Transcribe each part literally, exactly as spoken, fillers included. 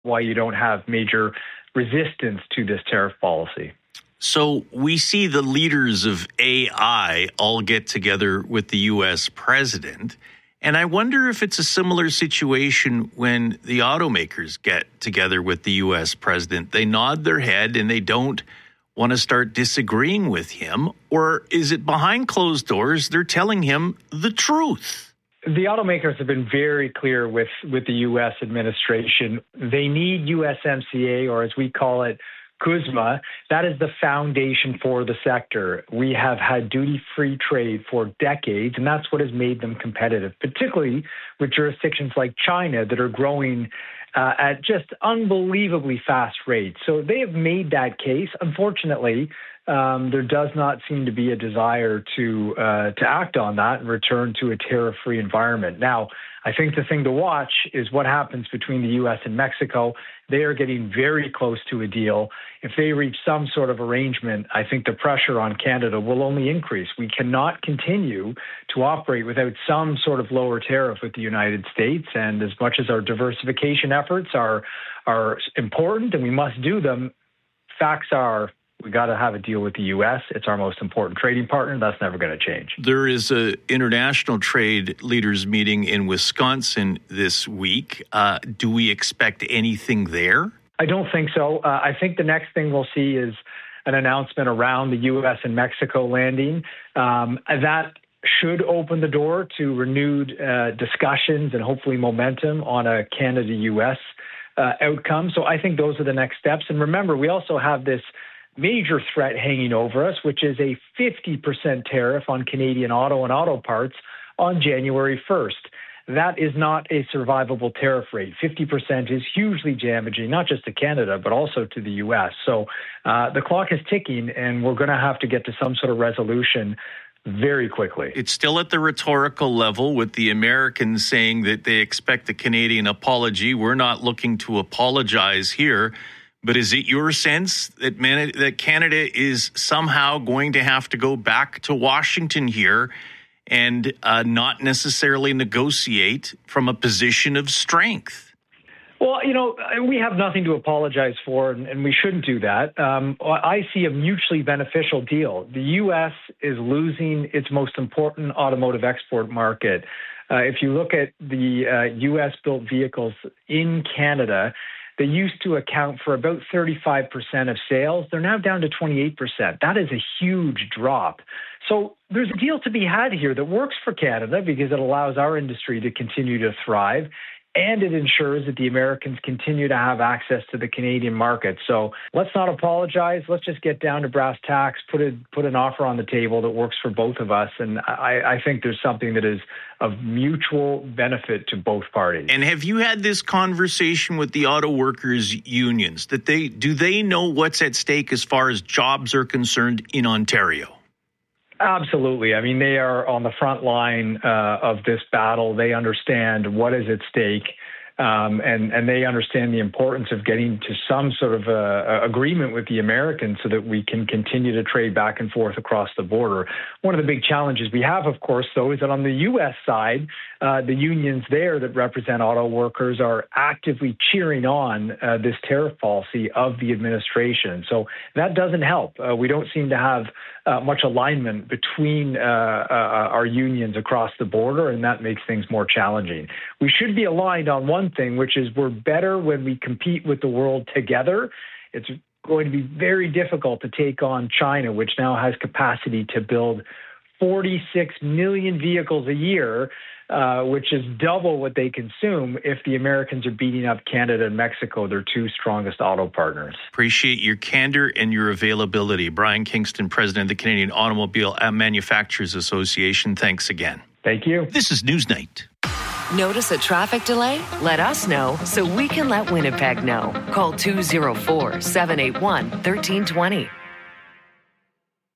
why you don't have major resistance to this tariff policy. So we see the leaders of A I all get together with the U S president. And I wonder if it's a similar situation when the automakers get together with the U S president. They nod their head and they don't want to start disagreeing with him. Or is it behind closed doors, they're telling him the truth? The automakers have been very clear with, with the U S administration. They need U S M C A, or as we call it, C U S M A. That is the foundation for the sector. We have had duty-free trade for decades, and that's what has made them competitive, particularly with jurisdictions like China that are growing uh, at just unbelievably fast rates. So they have made that case. Unfortunately, um, there does not seem to be a desire to uh, to act on that and return to a tariff-free environment. Now, I think the thing to watch is what happens between the U S and Mexico. They are getting very close to a deal. If they reach some sort of arrangement, I think the pressure on Canada will only increase. We cannot continue to operate without some sort of lower tariff with the United States. And as much as our diversification efforts are, are important and we must do them, facts are we got to have a deal with the U S. It's our most important trading partner. That's never going to change. There is an international trade leaders meeting in Wisconsin this week. Uh, do we expect anything there? I don't think so. Uh, I think the next thing we'll see is an announcement around the U S and Mexico landing. Um, that should open the door to renewed uh, discussions and hopefully momentum on a Canada-U S uh, outcome. So I think those are the next steps. And remember, we also have this major threat hanging over us, which is a fifty percent tariff on Canadian auto and auto parts on January first. That is not a survivable tariff rate. fifty percent is hugely damaging, not just to Canada, but also to the U S. So uh, the clock is ticking, and we're going to have to get to some sort of resolution very quickly. It's still at the rhetorical level with the Americans saying that they expect a Canadian apology. We're not looking to apologize here. But is it your sense that man, that Canada is somehow going to have to go back to Washington here and uh, not necessarily negotiate from a position of strength? Well, you know, we have nothing to apologize for, and, and we shouldn't do that. Um, I see a mutually beneficial deal. The U S is losing its most important automotive export market. Uh, if you look at the uh, U S-built vehicles in Canada, they used to account for about thirty-five percent of sales. They're now down to twenty-eight percent. That is a huge drop. So there's a deal to be had here that works for Canada because it allows our industry to continue to thrive, and it ensures that the Americans continue to have access to the Canadian market. So let's not apologize. Let's just get down to brass tacks, put a, put an offer on the table that works for both of us. And I, I think there's something that is of mutual benefit to both parties. And have you had this conversation with the auto workers unions? That they do they know what's at stake as far as jobs are concerned in Ontario? Absolutely. I mean, they are on the front line uh, of this battle. They understand what is at stake, um, and, and they understand the importance of getting to some sort of uh, agreement with the Americans so that we can continue to trade back and forth across the border. One of the big challenges we have, of course, though, is that on the U S side, uh, the unions there that represent auto workers are actively cheering on uh, this tariff policy of the administration. So that doesn't help. Uh, we don't seem to have Uh, much alignment between uh, uh, our unions across the border, and that makes things more challenging. We should be aligned on one thing, which is we're better when we compete with the world together. It's going to be very difficult to take on China, which now has capacity to build forty-six million vehicles a year, uh, which is double what they consume if the Americans are beating up Canada and Mexico, their two strongest auto partners. Appreciate your candor and your availability. Brian Kingston, president of the Canadian Automobile Manufacturers Association. Thanks again. Thank you. This is Newsnight. Notice a traffic delay? Let us know so we can let Winnipeg know. Call two oh four, seven eight one, one three two oh.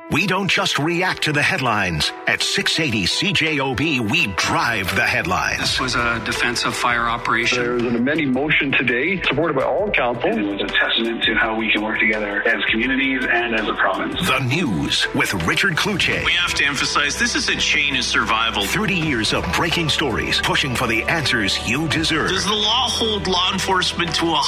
We don't just react to the headlines. At six eighty C J O B, we drive the headlines. This was a defensive fire operation. There was an amending motion today, supported by all council. It was a testament to how we can work together as communities and as a province. The News with Richard Cloutier. We have to emphasize this is a chain of survival. thirty years of breaking stories, pushing for the answers you deserve. Does the law hold law enforcement to a